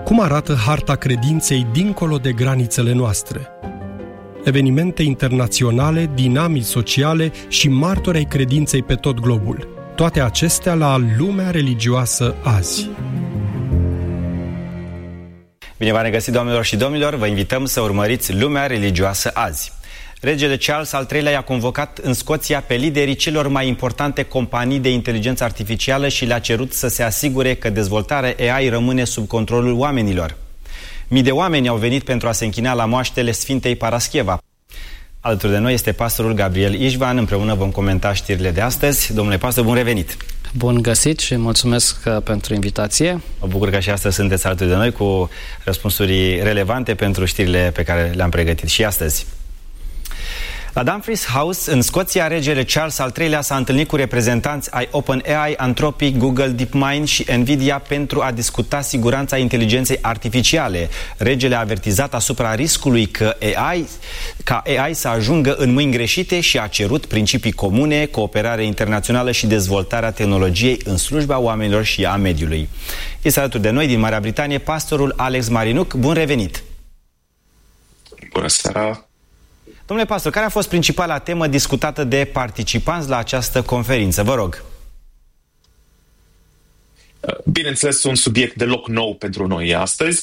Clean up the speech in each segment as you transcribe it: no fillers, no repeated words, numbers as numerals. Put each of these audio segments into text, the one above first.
Cum arată harta credinței dincolo de granițele noastre? Evenimente internaționale, dinamici sociale și martori ai credinței pe tot globul. Toate acestea la Lumea Religioasă azi. Bine v-am regăsit, doamnelor și domnilor, vă invităm să urmăriți Lumea Religioasă azi. Regele Charles al III-lea i-a convocat în Scoția pe liderii celor mai importante companii de inteligență artificială și le-a cerut să se asigure că dezvoltarea AI rămâne sub controlul oamenilor. Mii de oameni au venit pentru a se închina la moaștele Sfintei Parascheva. Alături de noi este pastorul Gabriel Ișvan, împreună vom comenta știrile de astăzi. Domnule pastor, bun revenit! Bun găsit și mulțumesc pentru invitație. Mă bucur că și astăzi sunteți alături de noi cu răspunsuri relevante pentru știrile pe care le-am pregătit și astăzi. La Dumfries House, în Scoția, regele Charles al III-lea s-a întâlnit cu reprezentanți ai OpenAI, Anthropic, Google, DeepMind și Nvidia pentru a discuta siguranța inteligenței artificiale. Regele a avertizat asupra riscului ca AI să ajungă în mâini greșite și a cerut principii comune, cooperare internațională și dezvoltarea tehnologiei în slujba oamenilor și a mediului. Este alături de noi din Marea Britanie pastorul Alex Marinuc. Bun revenit! Bună seara! Domnule pastor, care a fost principala temă discutată de participanți la această conferință? Vă rog. Bineînțeles, un subiect deloc nou pentru noi astăzi.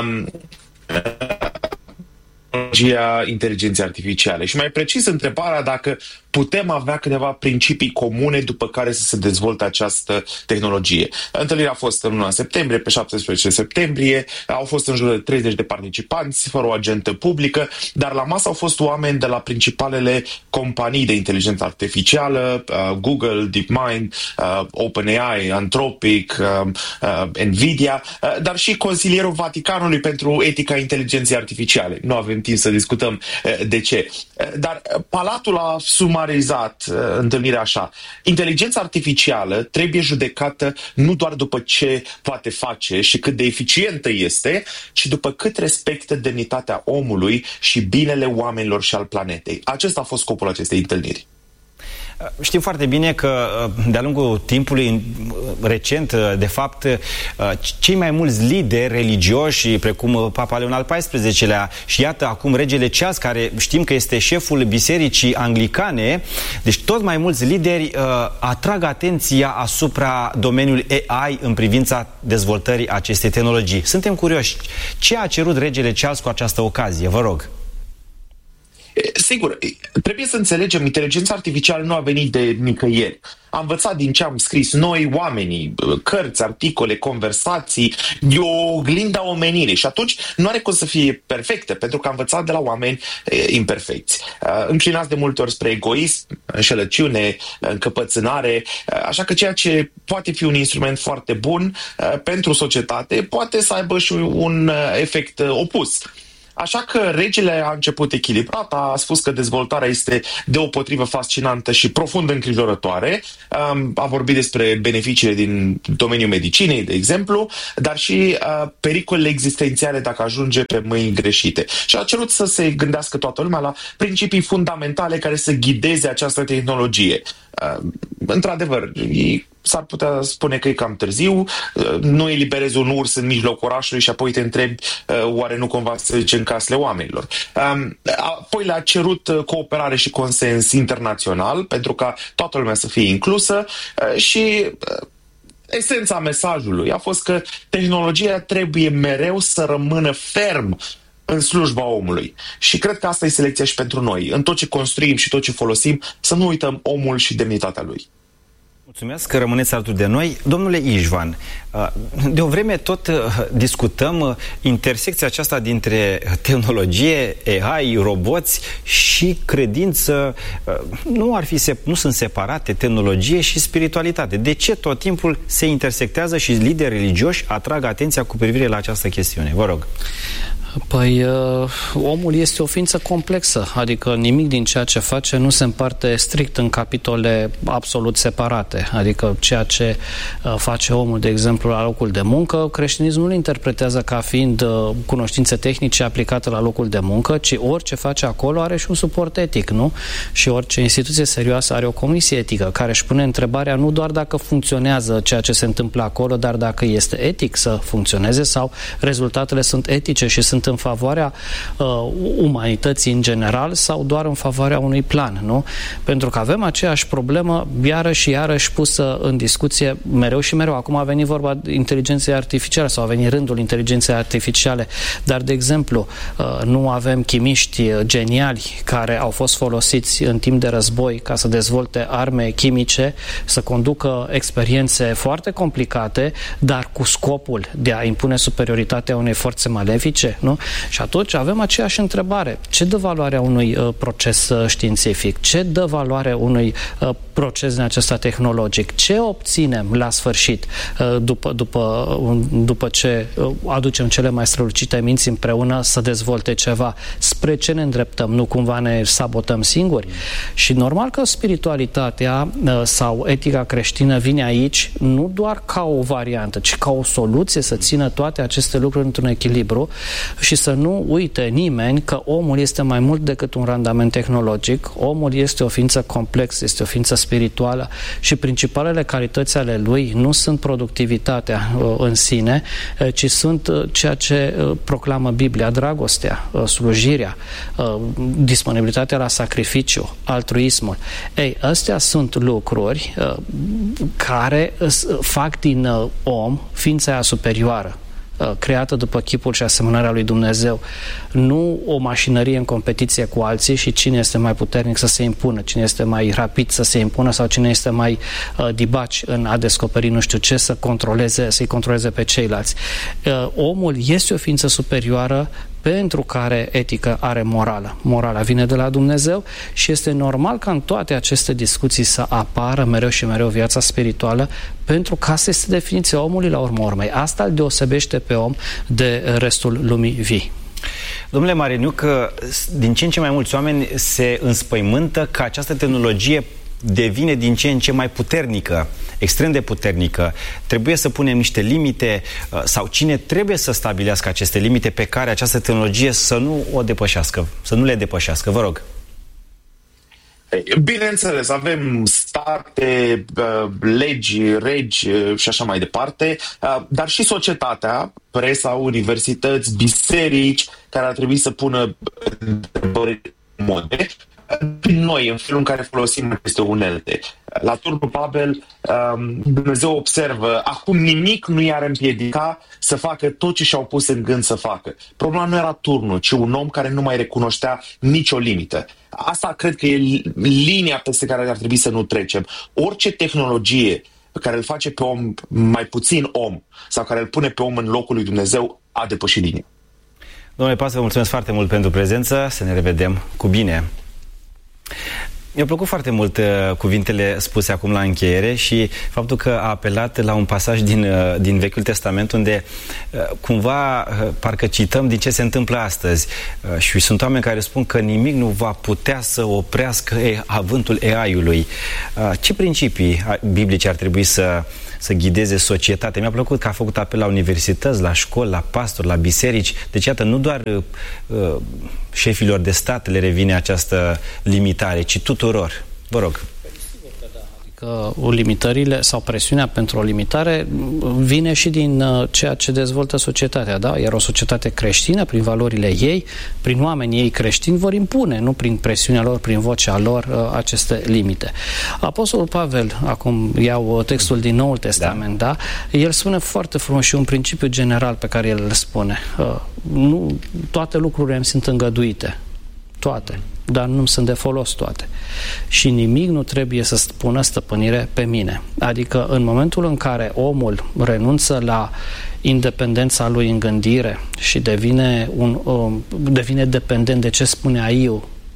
Tehnologia inteligenței artificiale. Și mai precis întrebarea dacă putem avea câteva principii comune după care să se dezvolte această tehnologie. Întâlnirea a fost în luna septembrie, pe 17 septembrie, au fost în jur de 30 de participanți, fără o agentă publică, dar la masă au fost oameni de la principalele companii de inteligență artificială, Google, DeepMind, OpenAI, Anthropic, Nvidia, dar și consilierul Vaticanului pentru etica inteligenței artificiale. Nu avem timp să discutăm de ce. Dar Palatul a sumarizat întâlnirea așa. Inteligența artificială trebuie judecată nu doar după ce poate face și cât de eficientă este, ci după cât respectă demnitatea omului și binele oamenilor și al planetei. Acesta a fost scopul acestei întâlniri. Știm foarte bine că de-a lungul timpului recent, de fapt, cei mai mulți lideri religioși, precum Papa Leon al XIV-lea și iată acum regele Charles, care știm că este șeful bisericii anglicane, deci tot mai mulți lideri atrag atenția asupra domeniului AI în privința dezvoltării acestei tehnologii. Suntem curioși. Ce a cerut regele Charles cu această ocazie? Vă rog. Sigur, trebuie să înțelegem, inteligența artificială nu a venit de nicăieri. Am învățat din ce am scris noi, oamenii, cărți, articole, conversații, e o oglindă a omenirii și atunci nu are cum să fie perfectă, pentru că am învățat de la oameni imperfecți. Înclinați de multe ori spre egoism, înșelăciune, încăpățânare, așa că ceea ce poate fi un instrument foarte bun pentru societate poate să aibă și un efect opus. Așa că regele a început echilibrat, a spus că dezvoltarea este deopotrivă fascinantă și profund îngrijorătoare. A vorbit despre beneficiile din domeniul medicinei, de exemplu, dar și pericolele existențiale dacă ajunge pe mâini greșite. Și a cerut să se gândească toată lumea la principii fundamentale care să ghideze această tehnologie. Într-adevăr, s-ar putea spune că e cam târziu, nu eliberezi un urs în mijlocul orașului și apoi te întrebi oare nu cumva să zicem casele oamenilor. Apoi le-a cerut cooperare și consens internațional pentru ca toată lumea să fie inclusă și esența mesajului a fost că tehnologia trebuie mereu să rămână ferm în slujba omului. Și cred că asta e selecția și pentru noi. În tot ce construim și tot ce folosim, să nu uităm omul și demnitatea lui. Mulțumesc că rămâneți alături de noi. Domnule Ișvan, de o vreme tot discutăm intersecția aceasta dintre tehnologie, AI, roboți și credință. Nu sunt separate tehnologie și spiritualitate. De ce tot timpul se intersectează și lideri religioși atrag atenția cu privire la această chestiune? Vă rog. Păi, omul este o ființă complexă, adică nimic din ceea ce face nu se împarte strict în capitole absolut separate. adică ceea ce face omul, de exemplu, la locul de muncă, creștinismul nu interpretează ca fiind cunoștințe tehnice aplicate la locul de muncă, ci orice face acolo are și un suport etic, nu? Și orice instituție serioasă are o comisie etică care își pune întrebarea nu doar dacă funcționează ceea ce se întâmplă acolo, dar dacă este etic să funcționeze sau rezultatele sunt etice și sunt în favoarea umanității în general sau doar în favoarea unui plan, nu? Pentru că avem aceeași problemă iarăși pusă în discuție mereu și mereu. Acum a venit vorba de inteligenței artificiale sau a venit rândul inteligenței artificiale, dar, de exemplu, nu avem chimiști geniali care au fost folosiți în timp de război ca să dezvolte arme chimice, să conducă experiențe foarte complicate, dar cu scopul de a impune superioritatea unei forțe malefice, nu? Și atunci avem aceeași întrebare. Ce dă valoarea unui proces științific? Ce dă valoare unui proces din acesta tehnologic? Ce obținem la sfârșit după ce aducem cele mai strălucite minți împreună să dezvolte ceva? Spre ce ne îndreptăm? Nu cumva ne sabotăm singuri? Și normal că spiritualitatea sau etica creștină vine aici nu doar ca o variantă, ci ca o soluție să țină toate aceste lucruri într-un echilibru și să nu uite nimeni că omul este mai mult decât un randament tehnologic, omul este o ființă complexă, este o ființă spirituală și principalele calități ale lui nu sunt productivitatea în sine, ci sunt ceea ce proclamă Biblia, dragostea, slujirea, disponibilitatea la sacrificiu, altruismul. Ei, astea sunt lucruri care fac din om ființa aia superioară, creată după chipul și asemănarea lui Dumnezeu. Nu o mașinărie în competiție cu alții și cine este mai puternic să se impună, cine este mai rapid să se impună sau cine este mai dibaci în a descoperi nu știu ce, să-i controleze pe ceilalți. Omul este o ființă superioară pentru care etica are morală. Morala vine de la Dumnezeu și este normal ca în toate aceste discuții să apară mereu și mereu viața spirituală, pentru că asta este definiția omului la urma urmei. Asta îl deosebește pe om de restul lumii vii. Domnule Mariniuc, din ce în ce mai mulți oameni se înspăimântă că această tehnologie devine din ce în ce mai puternică, extrem de puternică. Trebuie să punem niște limite sau cine trebuie să stabilească aceste limite pe care această tehnologie să nu o depășească, să nu le depășească? Vă rog. Bineînțeles, avem state, legi, regi și așa mai departe, dar și societatea, presa, universități, biserici, care ar trebui să pună întrebări modele noi, în felul în care folosim aceste unelte. La turnul Babel, Dumnezeu observă, acum nimic nu i-ar împiedica să facă tot ce și-au pus în gând să facă. Problema nu era turnul, ci un om care nu mai recunoștea nicio limită. Asta cred că e linia peste care ar trebui să nu trecem. Orice tehnologie pe care îl face pe om mai puțin om sau care îl pune pe om în locul lui Dumnezeu a depășit linia. Domnule pastor, vă mulțumesc foarte mult pentru prezență. Să ne revedem cu bine. Mi-au plăcut foarte mult cuvintele spuse acum la încheiere și faptul că a apelat la un pasaj din Vechiul Testament unde cumva parcă cităm din ce se întâmplă astăzi și sunt oameni care spun că nimic nu va putea să oprească avântul AI-ului. Ce principii biblice ar trebui să ghideze societatea? Mi-a plăcut că a făcut apel la universități, la școli, la pastori, la biserici. Deci, iată, nu doar șefilor de stat le revine această limitare, ci tuturor. Vă rog. Că limitările sau presiunea pentru o limitare vine și din ceea ce dezvoltă societatea, da? Iar o societate creștină, prin valorile ei, prin oamenii ei creștini, vor impune, nu prin presiunea lor, prin vocea lor, aceste limite. Apostolul Pavel, acum iau textul din Noul Testament, da? El spune foarte frumos și un principiu general pe care el îl spune. Nu toate lucrurile îmi sunt îngăduite. Toate. Dar nu sunt de folos toate. Și nimic nu trebuie să pună stăpânire pe mine. Adică în momentul în care omul renunță la independența lui în gândire și devine dependent de ce spune AI-ul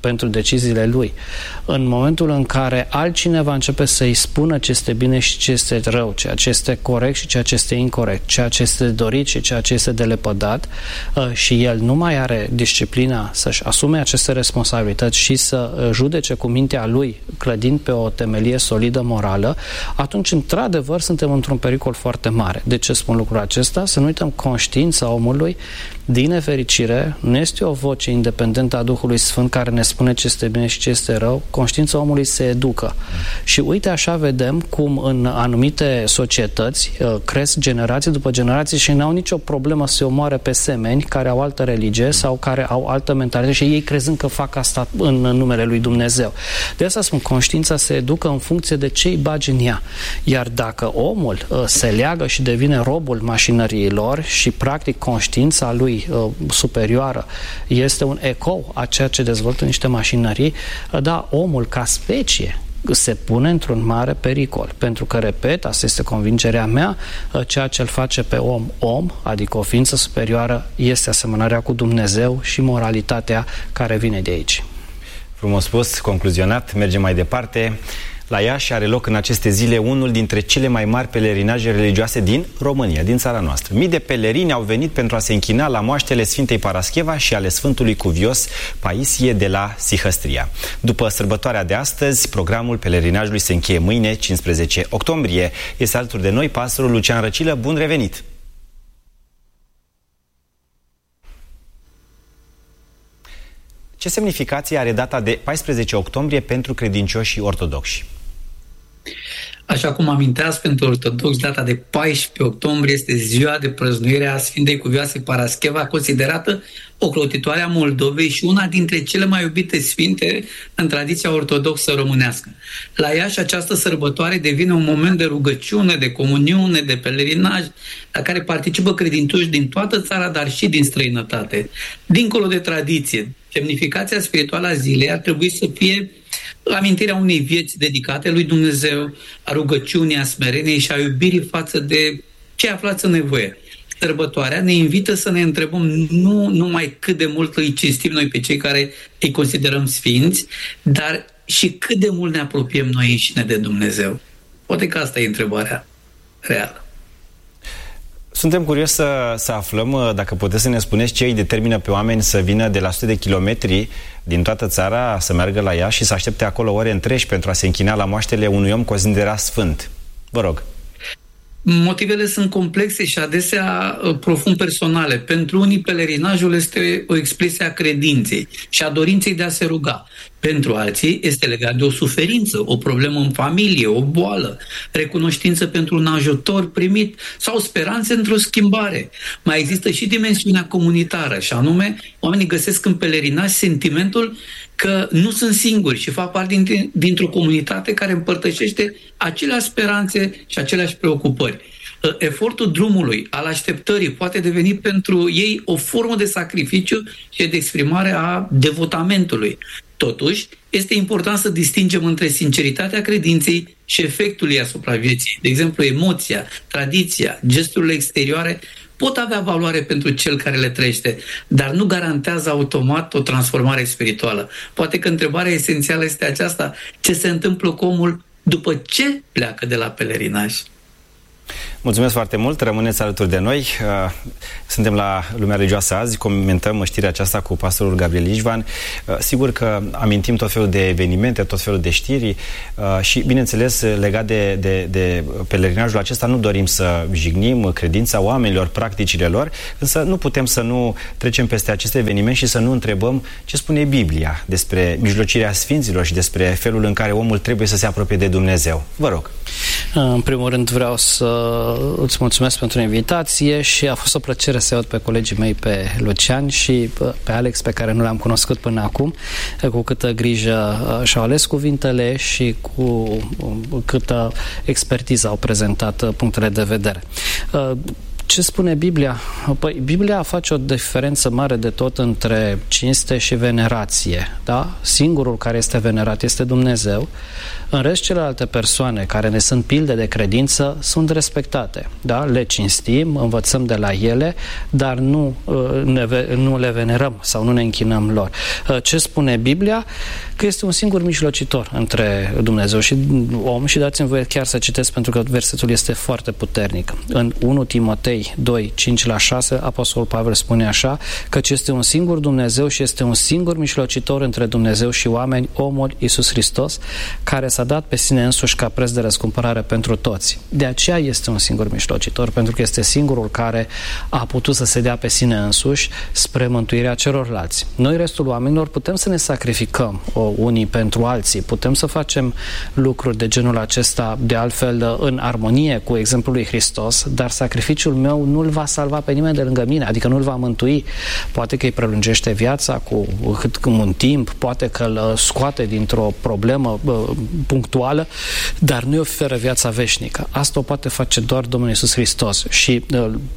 pentru deciziile lui. În momentul în care altcineva începe să-i spună ce este bine și ce este rău, ceea ce este corect și ceea ce este incorect, ceea ce este dorit și ceea ce este de lepădat, și el nu mai are disciplina să-și asume aceste responsabilități și să judece cu mintea lui, clădind pe o temelie solidă morală, atunci, într-adevăr, suntem într-un pericol foarte mare. De ce spun lucrul acesta? Să nu uităm, conștiința omului, din nefericire, nu este o voce independentă a Duhului Sfânt care ne spune ce este bine și ce este rău. Conștiința omului se educă. Și uite, așa vedem cum în anumite societăți cresc generații după generații și n-au nicio problemă să se omoare pe semeni care au altă religie sau care au altă mentalitate și ei crezând că fac asta în numele lui Dumnezeu. De asta spun, conștiința se educă în funcție de ce îi bagi în ea. Iar dacă omul se leagă și devine robul mașinăriilor și practic conștiința lui superioară este un ecou a ceea ce dezvoltă niște mașinării, da, omul ca specie se pune într-un mare pericol. Pentru că, repet, asta este convingerea mea, ceea ce îl face pe om, adică o ființă superioară, este asemănarea cu Dumnezeu și moralitatea care vine de aici. Frumos spus, concluzionat, mergem mai departe. La Iași are loc în aceste zile unul dintre cele mai mari pelerinaje religioase din România, din țara noastră. Mii de pelerini au venit pentru a se închina la moaștele Sfintei Parascheva și ale Sfântului Cuvios Paisie de la Sihăstria. După sărbătoarea de astăzi, programul pelerinajului se încheie mâine, 15 octombrie. Este alături de noi pastorul Lucian Răcilă. Bun revenit! Ce semnificație are data de 14 octombrie pentru credincioșii ortodoxi? Așa cum aminteați, pentru ortodoxi, data de 14 octombrie este ziua de prăznuire a Sfintei Cuvioase Parascheva, considerată ocrotitoarea Moldovei și una dintre cele mai iubite sfinte în tradiția ortodoxă românească. La Iași, această sărbătoare devine un moment de rugăciune, de comuniune, de pelerinaj, la care participă credincioși din toată țara, dar și din străinătate. Dincolo de tradiție, semnificația spirituală a zilei ar trebui să fie amintirea unei vieți dedicate lui Dumnezeu, a rugăciunii, a smereniei și a iubirii față de cei aflați în nevoie. Sărbătoarea ne invită să ne întrebăm nu numai cât de mult îi cinstim noi pe cei care îi considerăm sfinți, dar și cât de mult ne apropiem noi înșine de Dumnezeu. Poate că asta e întrebarea reală. Suntem curioși să aflăm, dacă puteți să ne spuneți, ce îi determină pe oameni să vină de la sute de kilometri din toată țara, să meargă la Iași și să aștepte acolo ore întregi pentru a se închina la moaștele unui om considerat sfânt. Vă rog. Motivele sunt complexe și adesea profund personale. Pentru unii, pelerinajul este o expresie a credinței și a dorinței de a se ruga. Pentru alții este legat de o suferință, o problemă în familie, o boală, recunoștință pentru un ajutor primit sau speranțe într-o schimbare. Mai există și dimensiunea comunitară, și anume, oamenii găsesc în pelerinaj sentimentul că nu sunt singuri și fac parte dintr-o comunitate care împărtășește aceleași speranțe și aceleași preocupări. Efortul drumului, al așteptării, poate deveni pentru ei o formă de sacrificiu și de exprimare a devotamentului. Totuși, este important să distingem între sinceritatea credinței și efectul ei asupra vieții. De exemplu, emoția, tradiția, gesturile exterioare pot avea valoare pentru cel care le trăiește, dar nu garantează automat o transformare spirituală. Poate că întrebarea esențială este aceasta: ce se întâmplă cu omul după ce pleacă de la pelerinaj? Mulțumesc foarte mult, rămâneți alături de noi. Suntem la Lumea Religioasă azi, comentăm știrea aceasta cu pastorul Gabriel Ișvan. Sigur că amintim tot felul de evenimente, tot felul de știri și, bineînțeles, legat de pelerinajul acesta, nu dorim să jignim credința oamenilor, practicile lor, însă nu putem să nu trecem peste aceste evenimente și să nu întrebăm ce spune Biblia despre mijlocirea sfinților și despre felul în care omul trebuie să se apropie de Dumnezeu. Vă rog. În primul rând vreau să îți mulțumesc pentru invitație și a fost o plăcere să aud pe colegii mei, pe Lucian și pe Alex, pe care nu le-am cunoscut până acum, cu câtă grijă și-au ales cuvintele și cu câtă expertiză au prezentat punctele de vedere. Ce spune Biblia? Păi, Biblia face o diferență mare de tot între cinste și venerație. Da? Singurul care este venerat este Dumnezeu. În rest, celelalte persoane care ne sunt pilde de credință sunt respectate. Da? Le cinstim, învățăm de la ele, dar nu le venerăm sau nu ne închinăm lor. Ce spune Biblia? Că este un singur mijlocitor între Dumnezeu și om, și dați-mi voie chiar să citesc pentru că versetul este foarte puternic. În 1 Timotei 2, 5-6, Apostolul Pavel spune așa, căci este un singur Dumnezeu și este un singur mijlocitor între Dumnezeu și oameni, omul Iisus Hristos, care s-a dat pe sine însuși ca preț de răscumpărare pentru toți. De aceea este un singur mijlocitor, pentru că este singurul care a putut să se dea pe sine însuși spre mântuirea celorlalți. Noi, restul oamenilor, putem să ne sacrificăm unii pentru alții, putem să facem lucruri de genul acesta, de altfel în armonie cu exemplul lui Hristos, dar sacrificiul meu nu-l va salva pe nimeni de lângă mine, adică nu-l va mântui. Poate că îi prelungește viața cu un timp, poate că îl scoate dintr-o problemă punctuală, dar nu-i oferă viața veșnică. Asta o poate face doar Domnul Iisus Hristos și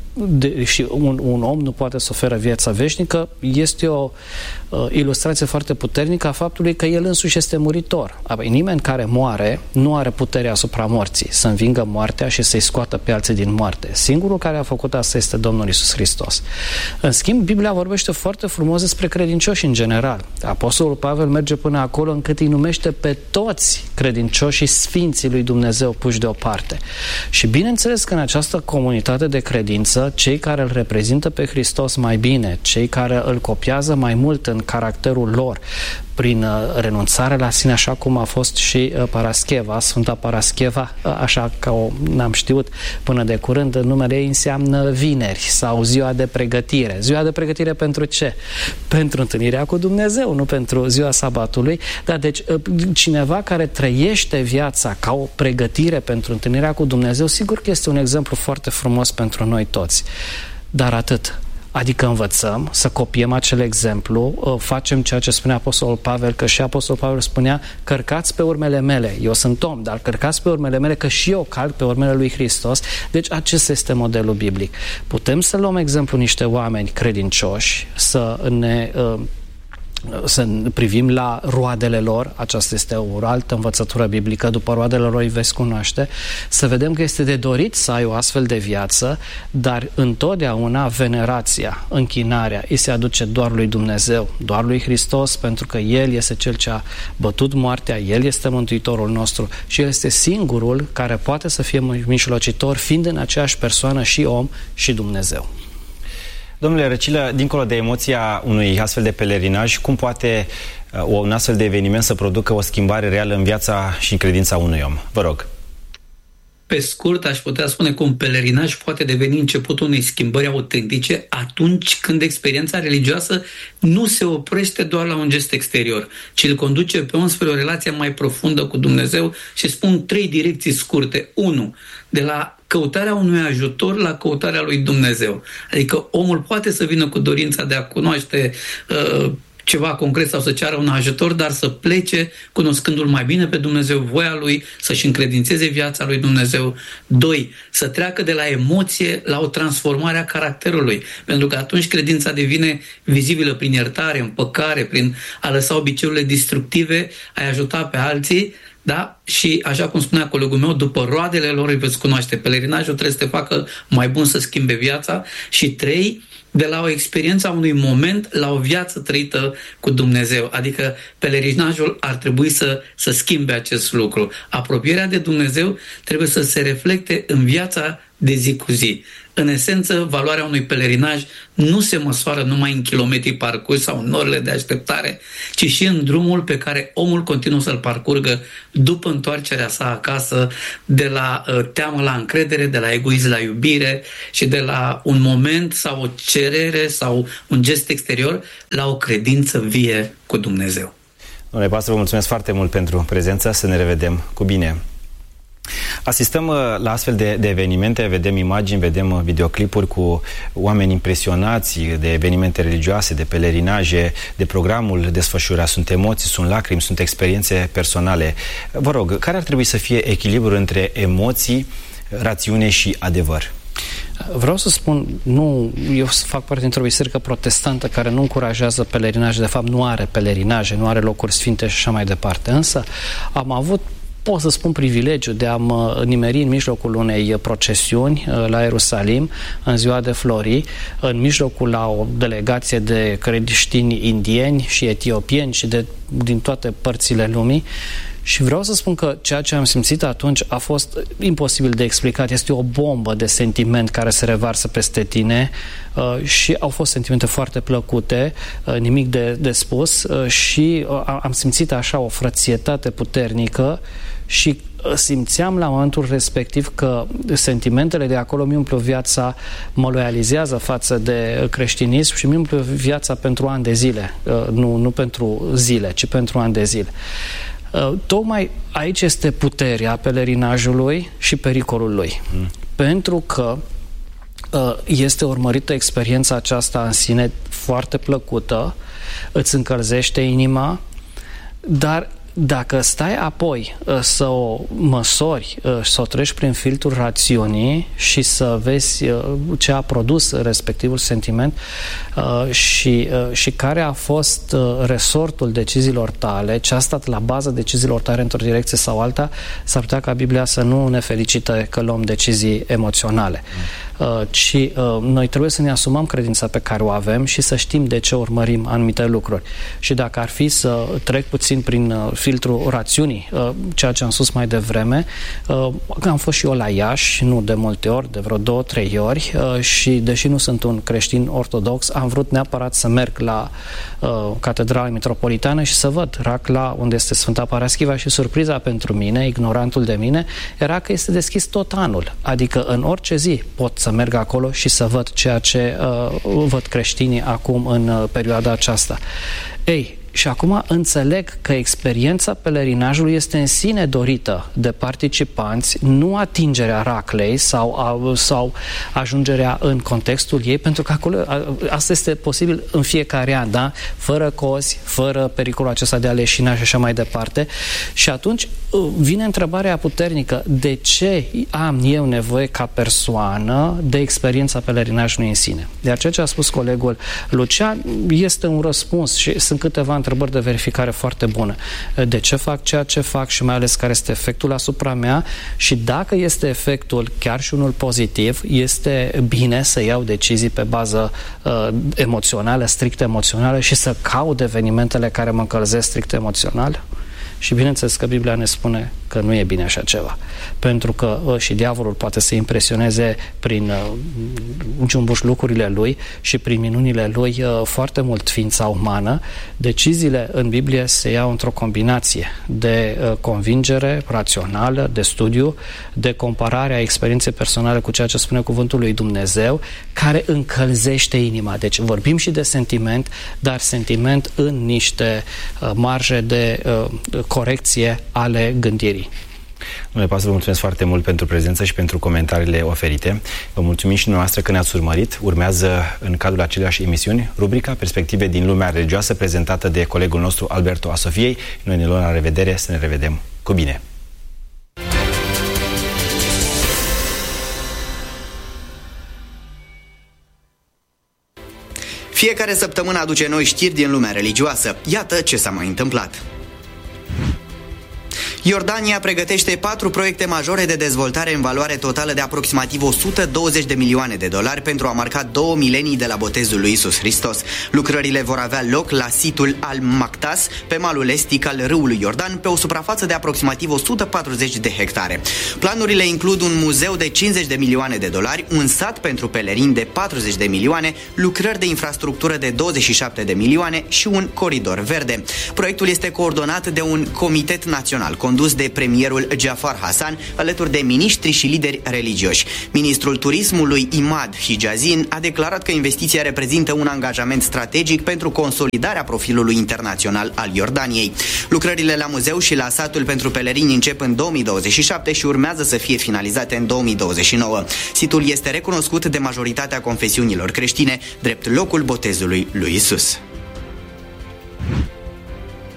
un om nu poate să oferă viața veșnică. Este o ilustrație foarte puternică a faptului că el însuși este muritor. Nimeni care moare nu are puterea asupra morții, să învingă moartea și să-i scoată pe alții din moarte. Singurul care a făcut asta este Domnul Iisus Hristos. În schimb, Biblia vorbește foarte frumos despre credincioși în general. Apostolul Pavel merge până acolo încât îi numește pe toți credincioșii sfinții lui Dumnezeu puși deoparte. Și bineînțeles că în această comunitate de credință, cei care îl reprezintă pe Hristos mai bine, cei care îl copiază mai mult în caracterul lor, prin renunțare la sine, așa cum a fost și Parascheva, Sfânta Parascheva, așa că n-am știut până de curând, numele ei înseamnă vineri sau ziua de pregătire. Ziua de pregătire pentru ce? Pentru întâlnirea cu Dumnezeu, nu pentru ziua sabatului. Dar deci cineva care trăiește viața ca o pregătire pentru întâlnirea cu Dumnezeu, sigur că este un exemplu foarte frumos pentru noi toți. Dar atât. Adică învățăm să copiem acel exemplu, facem ceea ce spunea Apostolul Pavel, că și Apostolul Pavel spunea, cărcați pe urmele mele, eu sunt om, dar cărcați pe urmele mele, că și eu calc pe urmele lui Hristos. Deci acesta este modelul biblic. Putem să luăm exemplu niște oameni credincioși, să privim la roadele lor, aceasta este o altă învățătură biblică, după roadele lor îi veți cunoaște, să vedem că este de dorit să ai o astfel de viață, dar întotdeauna venerația, închinarea, îi se aduce doar lui Dumnezeu, doar lui Hristos, pentru că El este Cel ce a bătut moartea, El este Mântuitorul nostru și El este singurul care poate să fie mijlocitor, fiind în aceeași persoană și om și Dumnezeu. Domnule Răcilă, dincolo de emoția unui astfel de pelerinaj, cum poate un astfel de eveniment să producă o schimbare reală în viața și în credința unui om? Vă rog. Pe scurt, aș putea spune că un pelerinaj poate deveni începutul unei schimbări autentice atunci când experiența religioasă nu se oprește doar la un gest exterior, ci îl conduce pe om spre o relație mai profundă cu Dumnezeu și spun 3 direcții scurte. 1. De la căutarea unui ajutor la căutarea lui Dumnezeu. Adică omul poate să vină cu dorința de a cunoaște ceva concret sau să ceară un ajutor, dar să plece cunoscându-L mai bine pe Dumnezeu, voia Lui, să-și încredințeze viața lui Dumnezeu. 2. Să treacă de la emoție la o transformare a caracterului. Pentru că atunci credința devine vizibilă prin iertare, împăcare, prin a lăsa obiceiurile destructive, a-i ajuta pe alții. Da? Și așa cum spunea colegul meu, după roadele lor îi veți cunoaște. Pelerinajul trebuie să te facă mai bun, să schimbe viața. Și 3, de la o experiență a unui moment la o viață trăită cu Dumnezeu. Adică pelerinajul ar trebui să schimbe acest lucru. Apropierea de Dumnezeu trebuie să se reflecte în viața de zi cu zi. În esență, valoarea unui pelerinaj nu se măsoară numai în kilometri parcurși sau în orele de așteptare, ci și în drumul pe care omul continuă să-l parcurgă după întoarcerea sa acasă, de la teamă la încredere, de la egoism la iubire și de la un moment sau o cerere sau un gest exterior la o credință vie cu Dumnezeu. Domnule pastor, vă mulțumesc foarte mult pentru prezență, să ne revedem cu bine. Asistăm la astfel de evenimente, vedem imagini, vedem videoclipuri cu oameni impresionați de evenimente religioase, de pelerinaje, de programul desfășurat. Sunt emoții, sunt lacrimi, sunt experiențe personale. Vă rog, care ar trebui să fie echilibrul între emoții, rațiune și adevăr? Vreau să spun, eu fac parte dintr-o biserică protestantă care nu încurajează pelerinaje, de fapt nu are pelerinaje, nu are locuri sfinte și așa mai departe, însă am avut, pot să spun, privilegiu de a mă nimeri în mijlocul unei procesiuni la Ierusalim, în ziua de Flori, în mijlocul la o delegație de creștini indieni și etiopieni și din toate părțile lumii. Și vreau să spun că ceea ce am simțit atunci a fost imposibil de explicat. Este o bombă de sentiment care se revarsă peste tine și au fost sentimente foarte plăcute, nimic de spus și am simțit așa o frățietate puternică și simțeam la momentul respectiv că sentimentele de acolo mi umplu viața, mă loializează față de creștinism și mi umplu viața pentru ani de zile, nu pentru zile, ci pentru ani de zile. Tocmai aici este puterea pelerinajului și pericolul lui. Pentru că este urmărită experiența aceasta în sine foarte plăcută, îți încălzește inima, dar dacă stai apoi să o măsori, să o treci prin filtrul rațiunii și să vezi ce a produs respectivul sentiment și care a fost resortul deciziilor tale, ce a stat la baza deciziilor tale într-o direcție sau alta, s-ar putea ca Biblia să nu ne felicite că luăm decizii emoționale. Ci noi trebuie să ne asumăm credința pe care o avem și să știm de ce urmărim anumite lucruri. Și dacă ar fi să trec puțin prin filtrul rațiunii, ceea ce am spus mai devreme, am fost și eu la Iași, nu de multe ori, de vreo 2-3 ori, și deși nu sunt un creștin ortodox, am vrut neapărat să merg la Catedrala Metropolitană și să văd Racla, unde este Sfânta Paraschiva, și surpriza pentru mine, ignorantul de mine, era că este deschis tot anul. Adică în orice zi pot să merg acolo și să văd ceea ce văd creștinii acum în perioada aceasta. Ei, și acum înțeleg că experiența pelerinajului este în sine dorită de participanți, nu atingerea Raclei sau ajungerea în contextul ei, pentru că acolo asta este posibil în fiecare an, da? Fără cozi, fără pericolul acesta de a leșina și așa mai departe. Și atunci vine întrebarea puternică: de ce am eu nevoie ca persoană de experiența pelerinajului în sine? De ceea ce a spus colegul Lucian este un răspuns și sunt câteva întrebări de verificare foarte bună. De ce fac ceea ce fac și mai ales care este efectul asupra mea, și dacă este efectul chiar și unul pozitiv, este bine să iau decizii pe bază emoțională, strict emoțională, și să caut evenimentele care mă încălzesc strict emoțional? Și bineînțeles că Biblia ne spune că nu e bine așa ceva. Pentru că și diavolul poate să impresioneze prin jumbuș lucrurile lui și prin minunile lui foarte mult ființa umană. Deciziile în Biblie se iau într-o combinație de convingere rațională, de studiu, de comparare a experienței personale cu ceea ce spune cuvântul lui Dumnezeu, care încălzește inima. Deci vorbim și de sentiment, dar sentiment în niște marje de corecție ale gândirii. Domnule pastor, vă mulțumesc foarte mult pentru prezență și pentru comentariile oferite. Vă mulțumim și noastră că ne-ați urmărit. Urmează în cadrul aceleași emisiuni rubrica Perspective din lumea religioasă, prezentată de colegul nostru Alberto Asofiei. Noi ne luăm la revedere, să ne revedem cu bine! Fiecare săptămână aduce noi știri din lumea religioasă. Iată ce s-a mai întâmplat. Iordania pregătește 4 proiecte majore de dezvoltare în valoare totală de aproximativ 120 de milioane de dolari pentru a marca 2 milenii de la botezul lui Iisus Hristos. Lucrările vor avea loc la situl Al-Maktas, pe malul estic al râului Iordan, pe o suprafață de aproximativ 140 de hectare. Planurile includ un muzeu de 50 de milioane de dolari, un sat pentru pelerini de 40 de milioane, lucrări de infrastructură de 27 de milioane și un coridor verde. Proiectul este coordonat de un comitet național condus de premierul Jafar Hassan, alături de miniștri și lideri religioși. Ministrul turismului Imad Hijazin a declarat că investiția reprezintă un angajament strategic pentru consolidarea profilului internațional al Iordaniei. Lucrările la muzeu și la satul pentru pelerini încep în 2027 și urmează să fie finalizate în 2029. Situl este recunoscut de majoritatea confesiunilor creștine drept locul botezului lui Isus.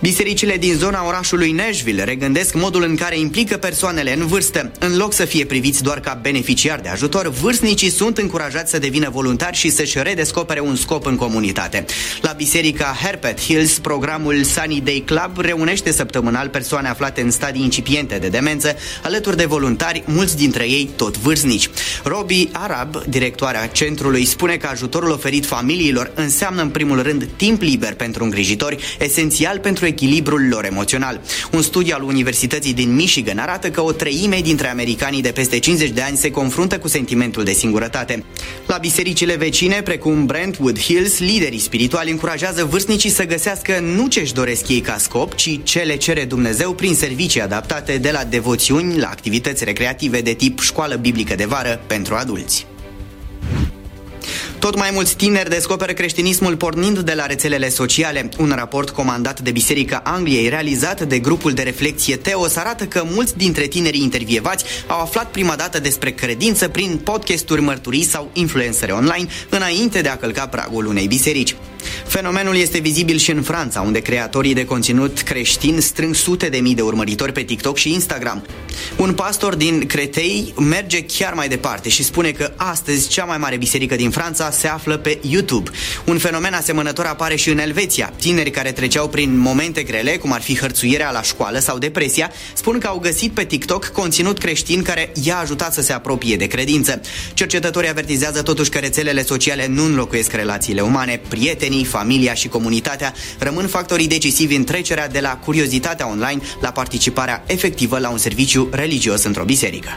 Bisericile din zona orașului Nashville regândesc modul în care implică persoanele în vârstă. În loc să fie priviți doar ca beneficiari de ajutor, vârstnicii sunt încurajați să devină voluntari și să-și redescopere un scop în comunitate. La biserica Harpeth Hills, programul Sunny Day Club reunește săptămânal persoane aflate în stadii incipiente de demență, alături de voluntari, mulți dintre ei tot vârstnici. Robbie Arab, directoarea centrului, spune că ajutorul oferit familiilor înseamnă în primul rând timp liber pentru îngrijitori, esențial pentru echilibrul lor emoțional. Un studiu al Universității din Michigan arată că o treime dintre americanii de peste 50 de ani se confruntă cu sentimentul de singurătate. La bisericile vecine, precum Brentwood Hills, liderii spirituali încurajează vârstnicii să găsească nu ce-și doresc ei ca scop, ci ce le cere Dumnezeu prin servicii adaptate, de la devoțiuni la activități recreative de tip școală biblică de vară pentru adulți. Tot mai mulți tineri descoperă creștinismul pornind de la rețelele sociale. Un raport comandat de Biserica Angliei, realizat de grupul de reflexie Teos, arată că mulți dintre tinerii intervievați au aflat prima dată despre credință prin podcasturi, mărturii sau influencere online, înainte de a călca pragul unei biserici. Fenomenul este vizibil și în Franța, unde creatorii de conținut creștin strâng sute de mii de urmăritori pe TikTok și Instagram. Un pastor din Créteil merge chiar mai departe și spune că astăzi cea mai mare biserică din Franța se află pe YouTube. Un fenomen asemănător apare și în Elveția. Tineri care treceau prin momente grele, cum ar fi hărțuirea la școală sau depresia, spun că au găsit pe TikTok conținut creștin care i-a ajutat să se apropie de credință. Cercetătorii avertizează totuși că rețelele sociale nu înlocuiesc relațiile umane. Prietenii, familia și comunitatea rămân factorii decisivi în trecerea de la curiozitatea online la participarea efectivă la un serviciu religios într-o biserică.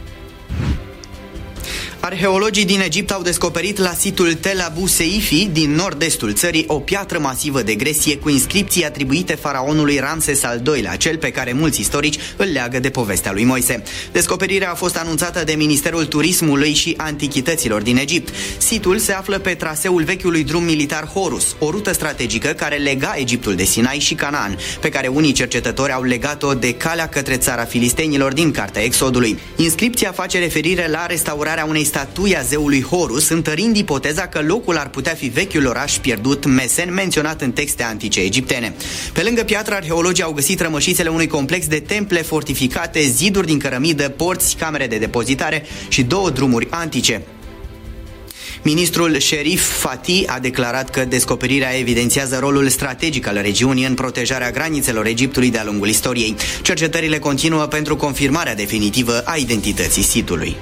Arheologii din Egipt au descoperit la situl Tel Abu Seifi, din nord-estul țării, o piatră masivă de gresie cu inscripții atribuite faraonului Ramses al II-lea, cel pe care mulți istorici îl leagă de povestea lui Moise. Descoperirea a fost anunțată de Ministerul Turismului și Antichităților din Egipt. Situl se află pe traseul vechiului drum militar Horus, o rută strategică care lega Egiptul de Sinai și Canaan, pe care unii cercetători au legat-o de calea către țara filistenilor din Cartea Exodului. Inscripția face referire la restaurarea unei statui a zeului Horus, întărind ipoteza că locul ar putea fi vechiul oraș pierdut Mesen, menționat în texte antice egiptene. Pe lângă piatră, arheologii au găsit rămășițele unui complex de temple fortificate, ziduri din cărămidă, porți, camere de depozitare și 2 drumuri antice. Ministrul Sherif Fati a declarat că descoperirea evidențiază rolul strategic al regiunii în protejarea granițelor Egiptului de-a lungul istoriei. Cercetările continuă pentru confirmarea definitivă a identității sitului.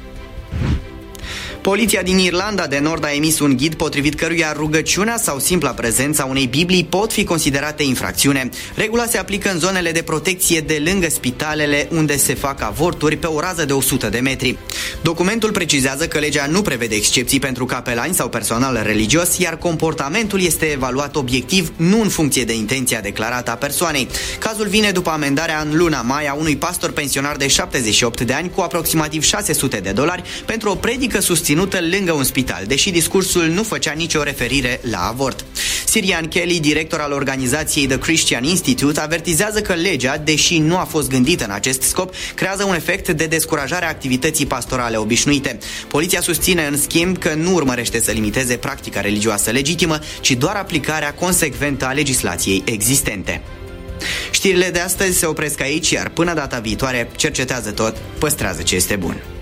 Poliția din Irlanda de Nord a emis un ghid potrivit căruia rugăciunea sau simpla prezența unei Biblii pot fi considerate infracțiune. Regula se aplică în zonele de protecție de lângă spitalele unde se fac avorturi pe o rază de 100 de metri. Documentul precizează că legea nu prevede excepții pentru capelani sau personal religios, iar comportamentul este evaluat obiectiv, nu în funcție de intenția declarată a persoanei. Cazul vine după amendarea în luna mai a unui pastor pensionar de 78 de ani cu aproximativ $600 pentru o predică susținută lângă un spital, deși discursul nu făcea nicio referire la avort. Sirian Kelly, director al organizației The Christian Institute, avertizează că legea, deși nu a fost gândită în acest scop, creează un efect de descurajare a activității pastorale obișnuite. Poliția susține, în schimb, că nu urmărește să limiteze practica religioasă legitimă, ci doar aplicarea consecventă a legislației existente. Știrile de astăzi se opresc aici, iar până data viitoare, cercetează tot, păstrează ce este bun.